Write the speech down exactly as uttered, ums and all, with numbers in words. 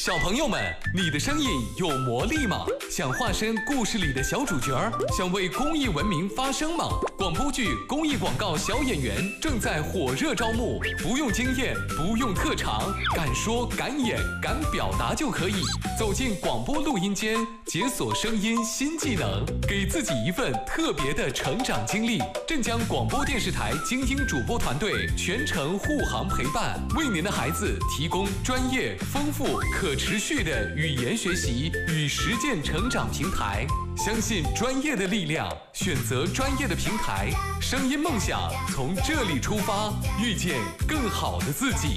小朋友们，你的声音有魔力吗？想化身故事里的小主角，想为公益文明发声吗？广播剧、公益广告小演员正在火热招募，不用经验，不用特长，敢说敢演敢表达就可以。走进广播录音间，解锁声音新技能，给自己一份特别的成长经历。镇江广播电视台精英主播团队全程护航陪伴，为您的孩子提供专业、丰富、可持续的语言学习与实践成长平台。相信专业的力量，选择专业的平台，声音梦想从这里出发，遇见更好的自己。